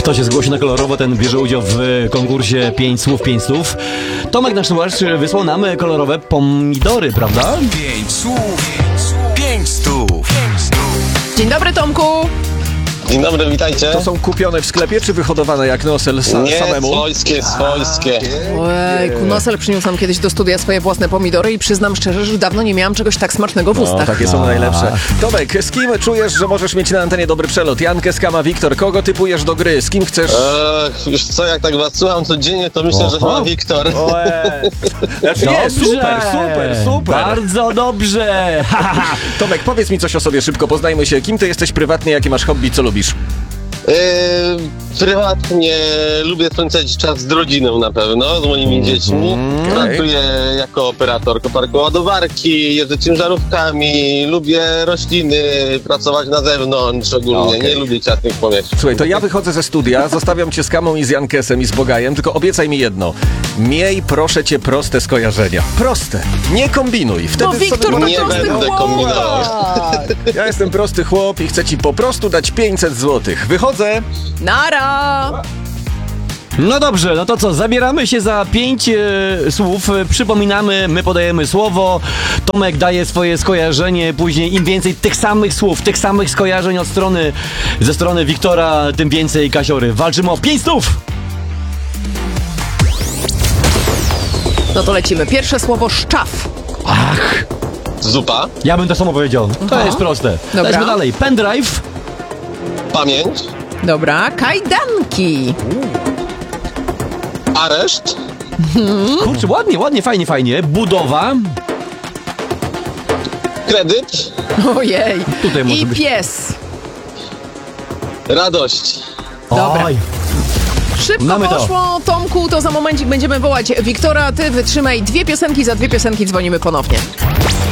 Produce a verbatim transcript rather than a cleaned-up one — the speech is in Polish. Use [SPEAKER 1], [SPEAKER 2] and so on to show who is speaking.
[SPEAKER 1] Kto się zgłosi na kolorowo, ten bierze udział w konkursie pięć słów, pięć słów. Tomek, nasz słuchacz, wysłał nam kolorowe pomidory, prawda?
[SPEAKER 2] pięć słów, pięć stów.
[SPEAKER 3] Dzień dobry, Tomku.
[SPEAKER 4] Dzień dobry, witajcie.
[SPEAKER 5] To są kupione w sklepie, czy wyhodowane jak nosel sa-
[SPEAKER 4] Nie,
[SPEAKER 5] samemu?
[SPEAKER 4] swojskie, swojskie.
[SPEAKER 3] Ojejku, Nosel przyniósł nam kiedyś do studia swoje własne pomidory i przyznam szczerze, że dawno nie miałam czegoś tak smacznego w
[SPEAKER 5] No,
[SPEAKER 3] ustach.
[SPEAKER 5] takie są najlepsze. Tomek, z kim czujesz, że możesz mieć na antenie dobry przelot? Jankę, Skama, Wiktor. Kogo typujesz do gry? Z kim chcesz?
[SPEAKER 4] Ech, już co, jak tak was słucham codziennie, to myślę, że chyba Wiktor.
[SPEAKER 5] Oe. Znaczy nie, super, super, super.
[SPEAKER 1] Bardzo dobrze.
[SPEAKER 5] Tomek, powiedz mi coś o sobie szybko, poznajmy się. Kim ty jesteś prywatnie, jakie masz hobby, co lubisz?
[SPEAKER 4] Yy, prywatnie lubię spędzać czas z rodziną na pewno, z moimi dziećmi.
[SPEAKER 5] okej.
[SPEAKER 4] Pracuję jako operator koparku ładowarki, jeżdżę ciężarówkami, lubię rośliny, pracować na zewnątrz ogólnie,
[SPEAKER 5] Okej.
[SPEAKER 4] nie lubię ciasnych powierzchni.
[SPEAKER 5] Słuchaj, to ja wychodzę ze studia, zostawiam cię z Kamą i z Jankesem i z Bogajem, tylko obiecaj mi jedno. Miej, proszę cię, proste skojarzenia. Proste. Nie kombinuj. Wtedy
[SPEAKER 3] Bo Wiktor
[SPEAKER 5] sobie...
[SPEAKER 3] to
[SPEAKER 4] Nie
[SPEAKER 3] prosty
[SPEAKER 4] będę
[SPEAKER 3] chłop.
[SPEAKER 4] kombinował.
[SPEAKER 5] Ja jestem prosty chłop i chcę ci po prostu dać pięćset złotych. Wychodzę.
[SPEAKER 3] Nara!
[SPEAKER 1] No dobrze, no to co, zabieramy się za pięć e, słów, e, przypominamy, my podajemy słowo, Tomek daje swoje skojarzenie, później im więcej tych samych słów, tych samych skojarzeń od strony, ze strony Wiktora, tym więcej Kasiory. Walczymy o pięć stów!
[SPEAKER 3] No to lecimy. Pierwsze słowo szczaw.
[SPEAKER 1] Ach,
[SPEAKER 4] Zupa,
[SPEAKER 1] ja bym to samo powiedział, to jest proste.
[SPEAKER 3] Dobra.
[SPEAKER 1] Lećmy dalej, pendrive,
[SPEAKER 4] pamięć,
[SPEAKER 3] Dobra, kajdanki.
[SPEAKER 4] areszt,
[SPEAKER 1] kurczę, ładnie, ładnie, fajnie, fajnie, budowa,
[SPEAKER 4] kredyt,
[SPEAKER 3] Ojej.
[SPEAKER 1] Tutaj może
[SPEAKER 3] I
[SPEAKER 1] być-
[SPEAKER 3] pies.
[SPEAKER 4] radość.
[SPEAKER 3] Dobra.
[SPEAKER 1] Oj.
[SPEAKER 3] Szybko
[SPEAKER 1] Mamy to.
[SPEAKER 3] poszło, Tomku, to za momencik będziemy wołać Wiktora. Ty wytrzymaj dwie piosenki, za dwie piosenki dzwonimy ponownie.